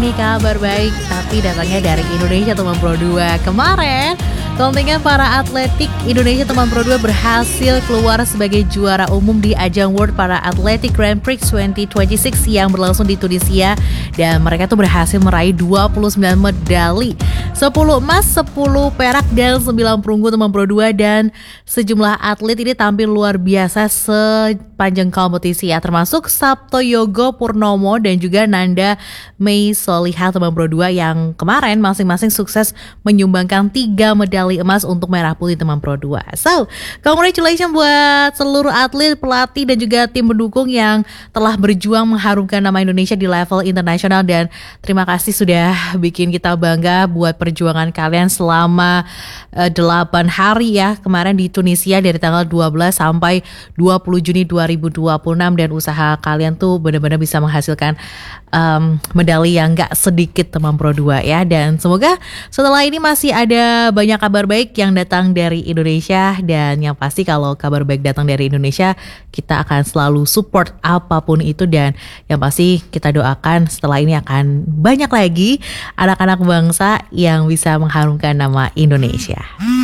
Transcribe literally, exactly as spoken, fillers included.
ini kabar baik, tapi datangnya dari Indonesia Teman Pro dua. Kemarin, kontingen para atletik Indonesia Teman Pro dua berhasil keluar sebagai juara umum di ajang World Para Athletic Grand Prix dua ribu dua puluh enam yang berlangsung di Tunisia. Dan mereka tuh berhasil meraih dua puluh sembilan medali, sepuluh emas, sepuluh perak, dan sembilan perunggu Teman Pro dua. Dan sejumlah atlet ini tampil luar biasa sepanjang kompetisi ya, termasuk Sabto Yogo Purnomo dan juga Nanda Mei Solihah Teman Pro dua yang kemarin masing-masing sukses menyumbangkan tiga medali emas untuk Merah Putih Teman Pro dua. So, congratulations buat seluruh atlet, pelatih, dan juga tim pendukung yang telah berjuang mengharumkan nama Indonesia di level internasional. Dan terima kasih sudah bikin kita bangga buat perjuangan kalian selama uh, delapan hari ya kemarin di Tunisia dari tanggal dua belas sampai dua puluh Juni dua ribu dua puluh enam. Dan usaha kalian tuh benar-benar bisa menghasilkan um, medali yang gak sedikit Teman Pro dua ya. Dan semoga setelah ini masih ada banyak kabar baik yang datang dari Indonesia. Dan yang pasti kalau kabar baik datang dari Indonesia, kita akan selalu support apapun itu. Dan yang pasti kita doakan setelah ini akan banyak lagi anak-anak bangsa yang bisa mengharumkan nama Indonesia.